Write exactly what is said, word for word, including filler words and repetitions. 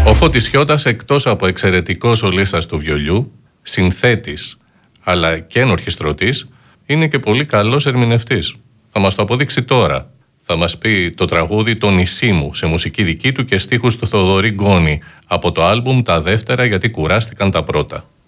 Ο Φώτης Χιώτας, εκτός από εξαιρετικός σολίστας του βιολιού, συνθέτης αλλά και ενορχιστρωτής, είναι και πολύ καλός ερμηνευτής. Θα μας το αποδείξει τώρα. Θα μας πει το τραγούδι «Το νησί μου» σε μουσική δική του και στίχους του Θοδωρή Γκόνη από το άλμπουμ «Τα δεύτερα γιατί κουράστηκαν τα πρώτα».